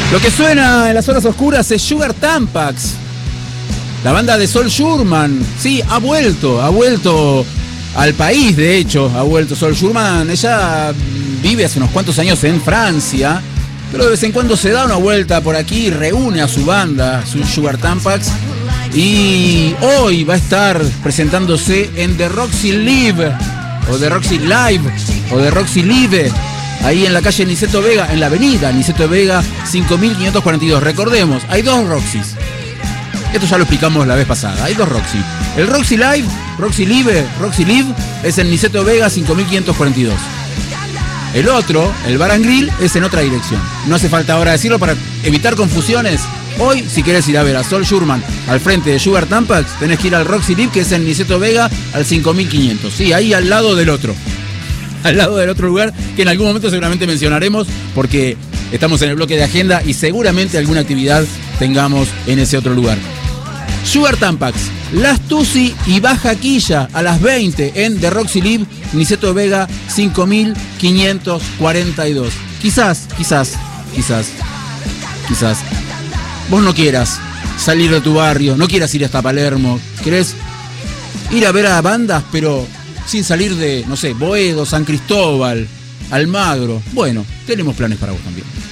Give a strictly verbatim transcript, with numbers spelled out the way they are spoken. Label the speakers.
Speaker 1: Lo que suena en las horas oscuras es Sugar Tampax, la banda de Sol Schurman. Sí, ha vuelto, ha vuelto al país, de hecho, ha vuelto Sol Schurman. Ella vive hace unos cuantos años en Francia, pero de vez en cuando se da una vuelta por aquí y reúne a su banda, su Sugar Tampax. Y hoy va a estar presentándose en The Roxy Live, o The Roxy Live, o The Roxy Live, ahí en la calle Niceto Vega, en la avenida Niceto Vega cinco mil quinientos cuarenta y dos. Recordemos, hay dos Roxys. Esto ya lo explicamos la vez pasada. Hay dos Roxy. El Roxy Live, Roxy Live, Roxy Live es en Niceto Vega cinco mil quinientos cuarenta y dos. El otro, el Bar and Grill, es en otra dirección. No hace falta ahora decirlo para evitar confusiones. Hoy, si querés ir a ver a Sol Schurman al frente de Sugar Tampax, tenés que ir al Roxy Live, que es en Niceto Vega al cinco mil quinientos. Sí, ahí al lado del otro. Al lado del otro lugar que en algún momento seguramente mencionaremos, porque estamos en el bloque de agenda y seguramente alguna actividad tengamos en ese otro lugar. Sugar Tampax, Las Tusi y Baja Quilla a las veinte en The Roxy Live, Niceto Vega cinco mil quinientos cuarenta y dos. Quizás, quizás, quizás, quizás vos no quieras salir de tu barrio, no quieras ir hasta Palermo, querés ir a ver a bandas, pero sin salir de, no sé, Boedo, San Cristóbal, Almagro. Bueno, tenemos planes para vos también.